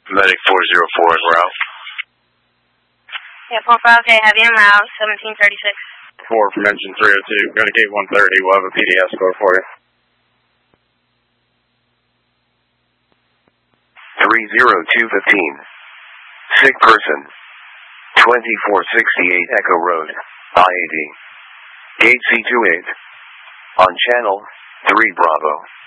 Medic 404 en route. Yeah, 45, okay, heavy en route, 1736. 4 from engine 302, go to gate 130, we'll have a PD escort for you. 30215. Sick person. 2468 Echo Road, I-80. Gate C28. On channel 3 Bravo.